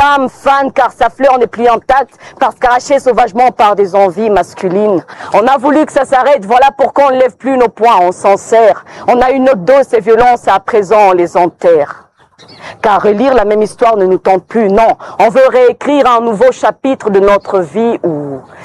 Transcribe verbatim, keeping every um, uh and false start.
femme fan car sa fleur n'est plus intacte, parce qu'arrachée sauvagement par des envies masculines. On a voulu que ça s'arrête, voilà pourquoi on ne lève plus nos poings, on s'en sert. On a une autre dose et violences, à présent on les enterre. Car relire la même histoire ne nous tente plus, non. On veut réécrire un nouveau chapitre de notre vie où